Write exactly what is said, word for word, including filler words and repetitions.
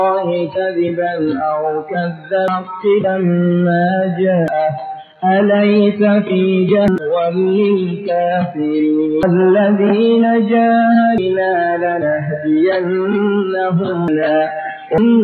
الله كذبا أو كذب لما جاءه أليس في جهنم للكافرين الذين جاهدوا فينا لنهدينهم